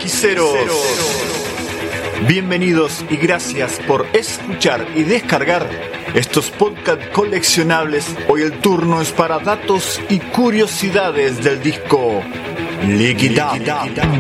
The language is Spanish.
Quiseros. Bienvenidos y gracias por escuchar y descargar estos podcast coleccionables. Hoy el turno es para datos y curiosidades del disco Liquid Up.